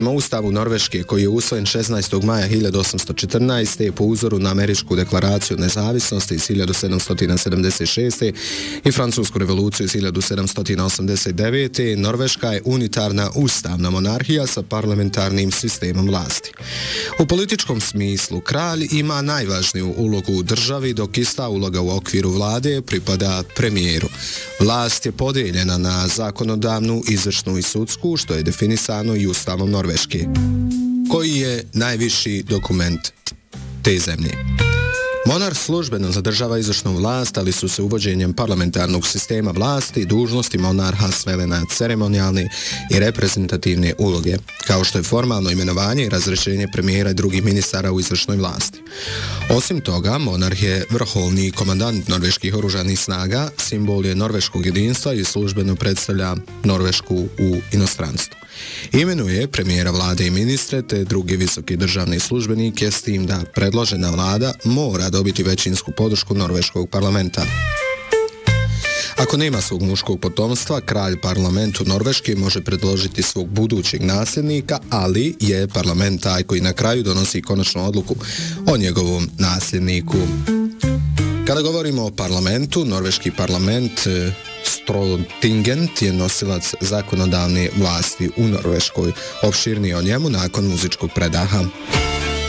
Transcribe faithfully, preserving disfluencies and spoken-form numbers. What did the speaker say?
Ustavu Norveške, koji je usvojen šesnaestog maja hiljadu osamsto četrnaeste. po uzoru na Američku deklaraciju nezavisnosti iz hiljadu sedamsto sedamdeset šeste. i Francusku revoluciju iz hiljadu sedamsto osamdeset devete. Norveška je unitarna ustavna monarhija sa parlamentarnim sistemom vlasti. U političkom smislu kralj ima najvažniju ulogu u državi, dok ista uloga u okviru vlade pripada premijeru. Vlast je podijeljena na zakonodavnu, izvršnu i sudsku, što je definisano i Ustavom Norveške, koji je najviši dokument te zemlje. Monarh službeno zadržava izvršnu vlast, ali su se uvođenjem parlamentarnog sistema vlasti dužnosti monarha svele na ceremonijalne i reprezentativne uloge, kao što je formalno imenovanje i razrješenje premijera i drugih ministara u izvršnoj vlasti. Osim toga, monarh je vrhovni komandant norveških oružanih snaga, simbol je norveškog jedinstva i službeno predstavlja Norvešku u inostranstvu. Imenuje premijera vlade i ministre te druge visoke državne službenike, s tim da predložena vlada mora dobiti većinsku podršku norveškog parlamenta. Ako nema svog muškog potomstva, kralj parlamentu Norveške može predložiti svog budućeg nasljednika, ali je parlament taj koji na kraju donosi konačnu odluku o njegovom nasljedniku. Kada govorimo o parlamentu, norveški parlament Stortinget je nosilac zakonodavne vlasti u Norveškoj. Opširnije o njemu nakon muzičkog predaha.